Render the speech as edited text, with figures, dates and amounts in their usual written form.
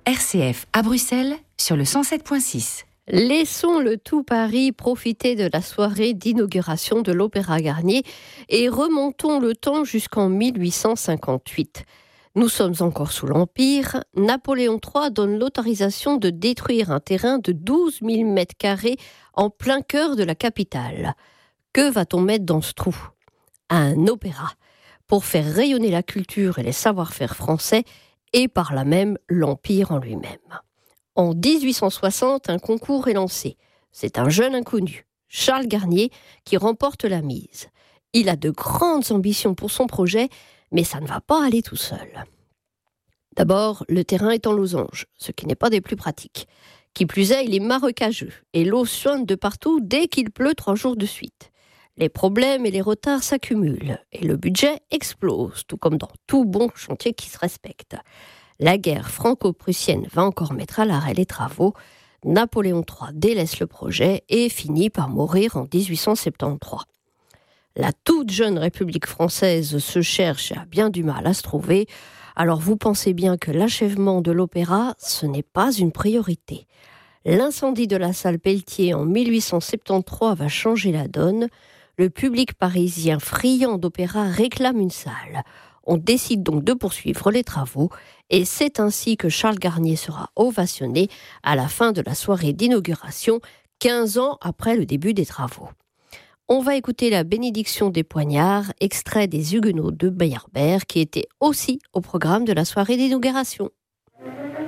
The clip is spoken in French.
RCF à Bruxelles sur le 107.6. Laissons le tout Paris profiter de la soirée d'inauguration de l'Opéra Garnier et remontons le temps jusqu'en 1858. Nous sommes encore sous l'Empire. Napoléon III donne l'autorisation de détruire un terrain de 12 000 mètres carrés en plein cœur de la capitale. Que va-t-on mettre dans ce trou ? Un opéra, pour faire rayonner la culture et les savoir-faire français et par là même l'Empire en lui-même. En 1860, un concours est lancé. C'est un jeune inconnu, Charles Garnier, qui remporte la mise. Il a de grandes ambitions pour son projet, mais ça ne va pas aller tout seul. D'abord, le terrain est en losange, ce qui n'est pas des plus pratiques. Qui plus est, il est marécageux et l'eau suinte de partout dès qu'il pleut 3 jours de suite. Les problèmes et les retards s'accumulent et le budget explose, tout comme dans tout bon chantier qui se respecte. La guerre franco-prussienne va encore mettre à l'arrêt les travaux. Napoléon III délaisse le projet et finit par mourir en 1873. La toute jeune République française se cherche et a bien du mal à se trouver. Alors vous pensez bien que l'achèvement de l'opéra, ce n'est pas une priorité. L'incendie de la salle Pelletier en 1873 va changer la donne. Le public parisien friand d'opéra réclame une salle. On décide donc de poursuivre les travaux et c'est ainsi que Charles Garnier sera ovationné à la fin de la soirée d'inauguration, 15 ans après le début des travaux. On va écouter la bénédiction des poignards, extrait des Huguenots de Meyerbeer, qui était aussi au programme de la soirée d'inauguration.